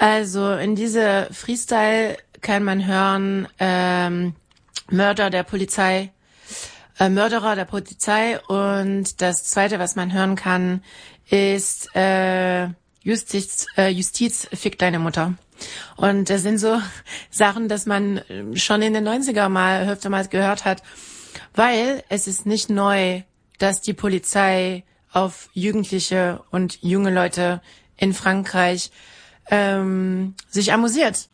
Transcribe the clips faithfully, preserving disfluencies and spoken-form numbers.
Also in diese Freestyle kann man hören ähm, Mörder der Polizei, äh, Mörderer der Polizei, und das Zweite, was man hören kann, ist äh, Justiz, äh, Justiz fickt deine Mutter. Und das sind so Sachen, dass man schon in den neunziger mal öftermals gehört hat, weil es ist nicht neu, dass die Polizei auf Jugendliche und junge Leute in Frankreich ähm, sich amüsiert.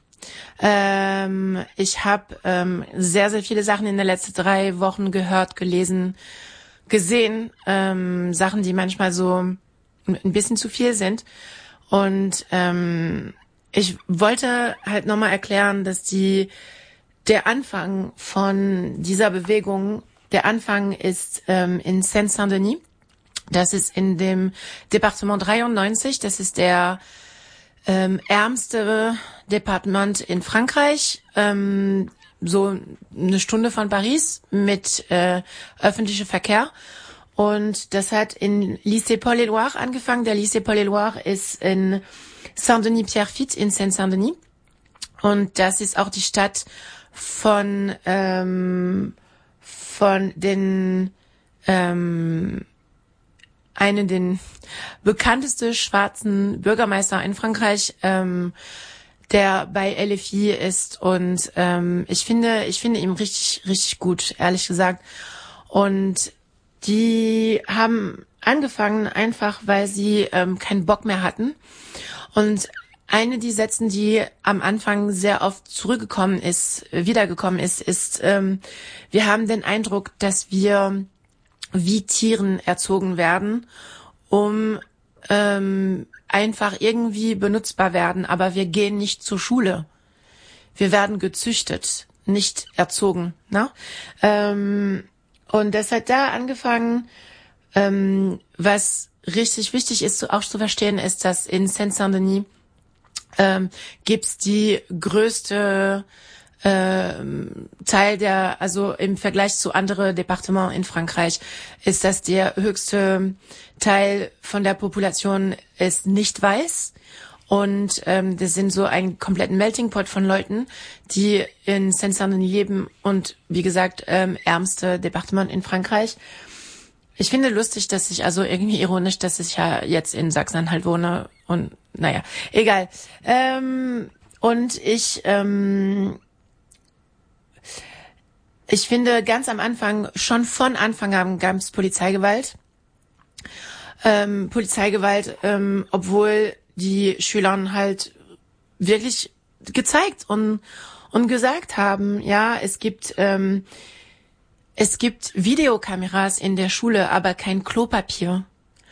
Ähm, ich habe ähm, sehr, sehr viele Sachen in den letzten drei Wochen gehört, gelesen, gesehen. Ähm, Sachen, die manchmal so ein bisschen zu viel sind. Und ähm, ich wollte halt nochmal erklären, dass die der Anfang von dieser Bewegung, der Anfang ist ähm, in Seine-Saint-Denis. Das ist in dem Departement dreiundneunzig. Das ist der ähm, ärmste Departement in Frankreich. Ähm, so eine Stunde von Paris mit äh, öffentlichem Verkehr. Und das hat in Lycée Paul-et-Loire angefangen. Der Lycée Paul-et-Loire ist in Saint-Denis-Pierrefitte in Seine-Saint-Denis. Und das ist auch die Stadt von ähm, von den ähm, einen den bekanntesten schwarzen Bürgermeister in Frankreich, ähm, der bei L F I ist. Und ähm, ich finde ich finde ihn richtig richtig gut, ehrlich gesagt. Und die haben angefangen einfach, weil sie ähm, keinen Bock mehr hatten. Und eine die Sätzen, die am Anfang sehr oft zurückgekommen ist, wiedergekommen ist, ist, ähm, wir haben den Eindruck, dass wir wie Tieren erzogen werden, um ähm, einfach irgendwie benutzbar werden, aber wir gehen nicht zur Schule. Wir werden gezüchtet, nicht erzogen. Ne? Ähm, und das hat da angefangen, ähm, was richtig wichtig ist, auch zu verstehen, ist, dass in Seine-Saint-Denis ähm, gibt's die größte ähm, Teil der, also im Vergleich zu anderen Departements in Frankreich, ist das der höchste Teil von der Population ist nicht weiß. Und ähm, das sind so ein kompletten Melting Pot von Leuten, die in Seine-Saint-Denis leben und wie gesagt, ähm, ärmste Departement in Frankreich. Ich finde lustig, dass ich, also irgendwie ironisch, dass ich ja jetzt in Sachsen-Anhalt wohne und naja, egal. Ähm, und ich, ähm, ich finde ganz am Anfang, schon von Anfang an gab es Polizeigewalt. Ähm, Polizeigewalt, ähm, obwohl die Schüler halt wirklich gezeigt und, und gesagt haben, ja, es gibt, ähm, Es gibt Videokameras in der Schule, aber kein Klopapier.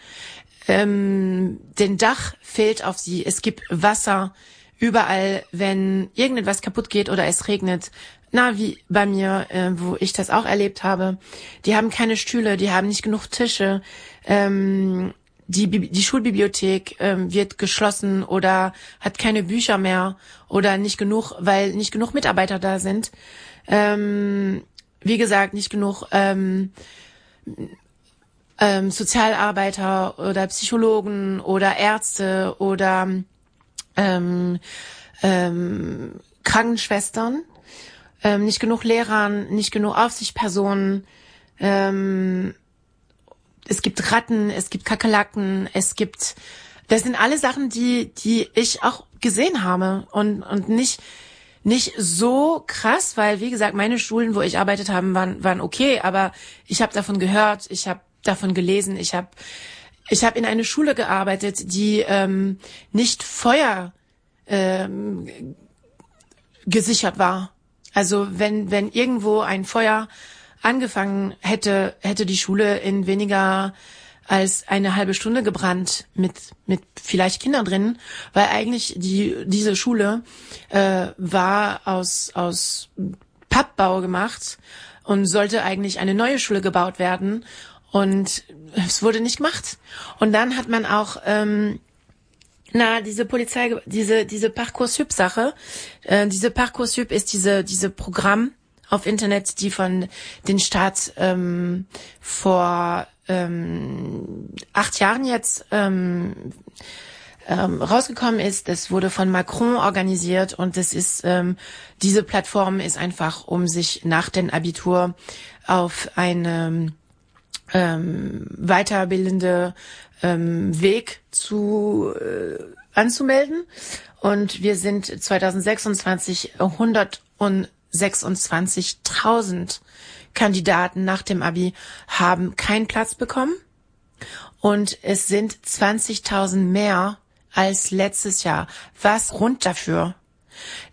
Ähm, den Dach fehlt auf sie. Es gibt Wasser überall, wenn irgendetwas kaputt geht oder es regnet. Na, wie bei mir, äh, wo ich das auch erlebt habe. Die haben keine Stühle, die haben nicht genug Tische. Ähm, die, die Schulbibliothek ähm, wird geschlossen oder hat keine Bücher mehr oder nicht genug, weil nicht genug Mitarbeiter da sind. Ähm, Wie gesagt, nicht genug ähm, ähm, Sozialarbeiter oder Psychologen oder Ärzte oder ähm, ähm, Krankenschwestern, ähm, nicht genug Lehrern, nicht genug Aufsichtspersonen. Ähm, es gibt Ratten, es gibt Kakerlaken, es gibt, das sind alle Sachen, die die ich auch gesehen habe und und nicht Nicht so krass, weil, wie gesagt, meine Schulen, wo ich arbeitet habe, waren, waren okay, aber ich habe davon gehört, ich habe davon gelesen, ich habe ich hab in eine Schule gearbeitet, die ähm, nicht Feuer ähm, gesichert war. Also wenn wenn irgendwo ein Feuer angefangen hätte, hätte die Schule in weniger als eine halbe Stunde gebrannt mit mit vielleicht Kindern drin, weil eigentlich die diese Schule äh, war aus aus Pappbau gemacht und sollte eigentlich eine neue Schule gebaut werden und es wurde nicht gemacht. Und dann hat man auch ähm, na diese Polizei diese diese Parcoursup-Sache, äh, diese Parcoursup ist diese diese Programm auf Internet, die von den Staat ähm, vor ähm, acht Jahren jetzt ähm, ähm, rausgekommen ist. Es wurde von Macron organisiert und es ist ähm, diese Plattform ist einfach, um sich nach dem Abitur auf eine ähm, weiterbildende ähm, Weg zu äh, anzumelden. Und wir sind zwanzig sechsundzwanzig hundertsechsundzwanzigtausend Kandidaten nach dem Abi haben keinen Platz bekommen. Und es sind zwanzigtausend mehr als letztes Jahr. Was Grund dafür?